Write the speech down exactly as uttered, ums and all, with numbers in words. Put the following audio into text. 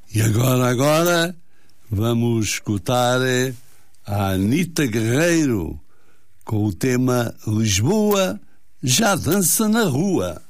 E agora, agora, vamos escutar a Anita Guerreiro com o tema Lisboa já dança na rua.